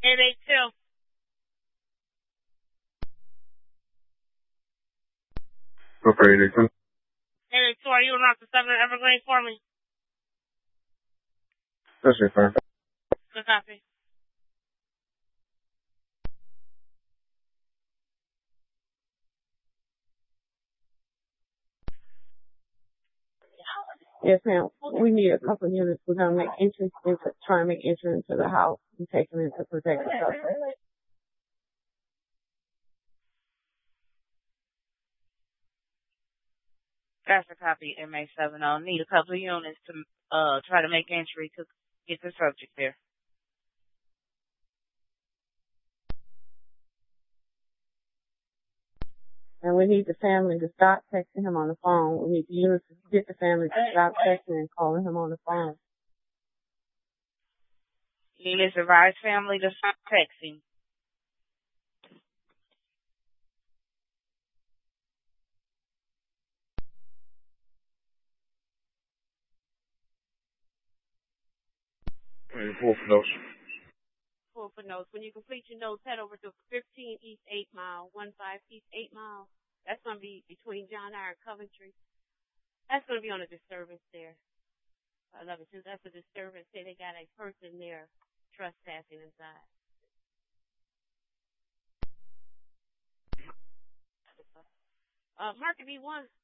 882. 882. 882, are you around the 7 Evergreen for me? That's it, sir. Good copy. Yes, ma'am. We need a couple of units. We're going to make entrance into, try and make entrance into the house and take them into protect the suspect. That's a copy, MA70. Need a couple of units to try to make entry to get the subject there. And we need the family to stop texting him on the phone. We need the units to get the family to stop texting and calling him on the phone. Units advise family to stop texting. Pull for those. Pull for notes. When you complete your notes, head over to 15 East 8 Mile, 15 East 8 Mile. That's going to be between John R. and Coventry. That's going to be on a disturbance there. 11, since that's a disturbance there, they got a person there trespassing inside. Mark B1.